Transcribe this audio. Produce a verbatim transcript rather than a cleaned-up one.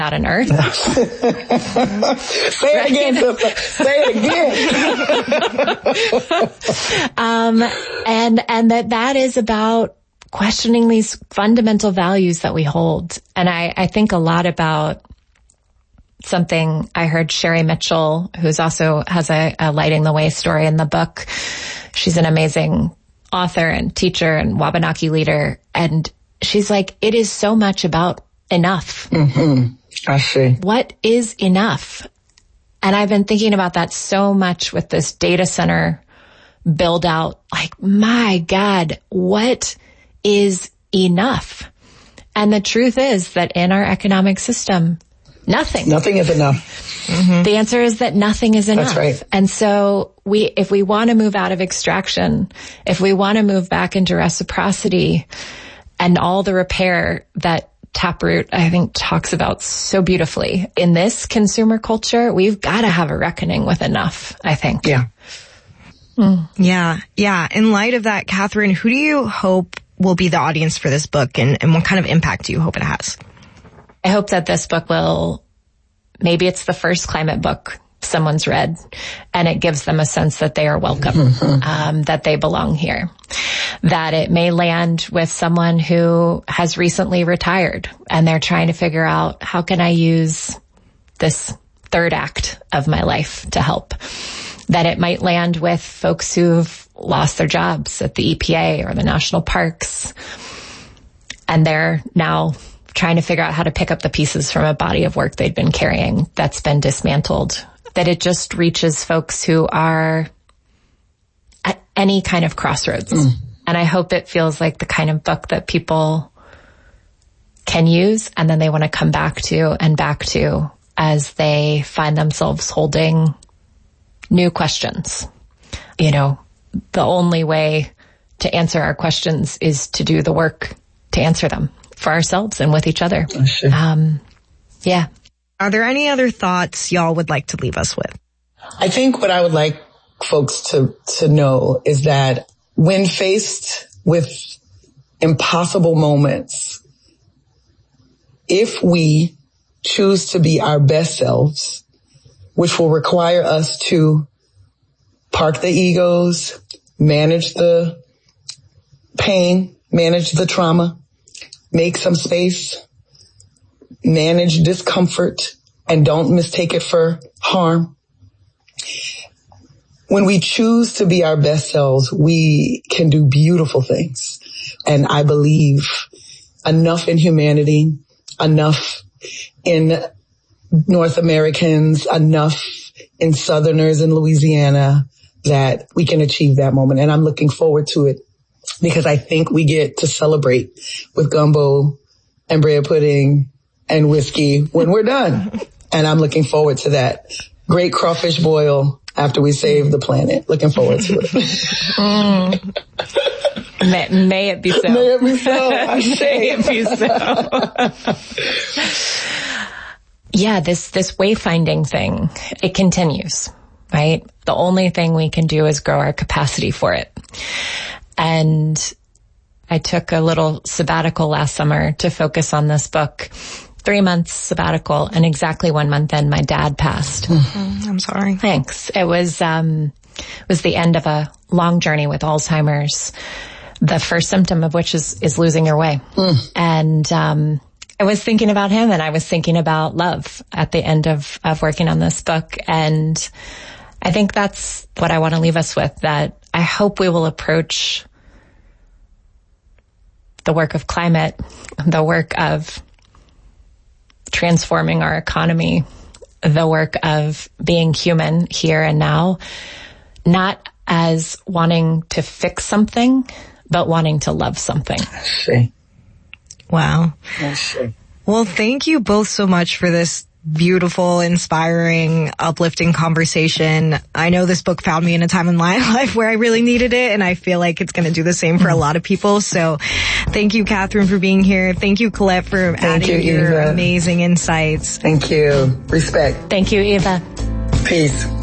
out on Earth. Say it again, sister. Say it again. um, and, and that that is about questioning these fundamental values that we hold. And I, I think a lot about something I heard Sherry Mitchell, who's also has a, a Lighting the Way story in the book. She's an amazing author and teacher and Wabanaki leader. And she's like, it is so much about enough. Mm-hmm. I see. What is enough? And I've been thinking about that so much with this data center build out. Like, my God, what is enough? And the truth is that in our economic system, nothing. Nothing is enough. Mm-hmm. The answer is that nothing is enough. That's right. And so we, if we want to move out of extraction, if we want to move back into reciprocity and all the repair that Taproot, I think, talks about so beautifully in this consumer culture, we've got to have a reckoning with enough, I think. Yeah. Mm. Yeah. Yeah. In light of that, Catherine, who do you hope will be the audience for this book, and, and what kind of impact do you hope it has? I hope that this book will, maybe it's the first climate book someone's read, and it gives them a sense that they are welcome, um, that they belong here. That it may land with someone who has recently retired and they're trying to figure out, how can I use this third act of my life to help? That it might land with folks who've lost their jobs at the E P A or the national parks, and they're now trying to figure out how to pick up the pieces from a body of work they'd been carrying that's been dismantled. That it just reaches folks who are at any kind of crossroads. Mm. And I hope it feels like the kind of book that people can use and then they want to come back to and back to as they find themselves holding new questions. You know, the only way to answer our questions is to do the work to answer them for ourselves and with each other. Um, yeah. Are there any other thoughts y'all would like to leave us with? I think what I would like folks to, to know is that when faced with impossible moments, if we choose to be our best selves, which will require us to park the egos, manage the pain, manage the trauma, make some space, manage discomfort, and don't mistake it for harm. When we choose to be our best selves, we can do beautiful things. And I believe enough in humanity, enough in North Americans, enough in Southerners in Louisiana that we can achieve that moment. And I'm looking forward to it because I think we get to celebrate with gumbo and bread pudding and whiskey when we're done. And I'm looking forward to that. Great crawfish boil after we save the planet. Looking forward to it. Mm. May, may it be so. May it be so. I say May it be so. Yeah, this, this wayfinding thing, it continues, right? The only thing we can do is grow our capacity for it. And I took a little sabbatical last summer to focus on this book. Three months sabbatical, and exactly one month in, my dad passed. Mm, I'm sorry. Thanks. It was, um, it was the end of a long journey with Alzheimer's. The first symptom of which is, is losing your way. Mm. And, um, I was thinking about him, and I was thinking about love at the end of, of working on this book. And I think that's what I want to leave us with, that I hope we will approach the work of climate, the work of transforming our economy, the work of being human here and now, not as wanting to fix something, but wanting to love something. I see. Wow. I see. Well, thank you both so much for this beautiful, inspiring, uplifting conversation. I know this book found me in a time in my life where I really needed it, and I feel like it's going to do the same for a lot of people. So thank you, Catherine, for being here. Thank you, Colette, for thank adding you, your Eva. amazing insights. Thank you. Respect. Thank you, Eva. Peace.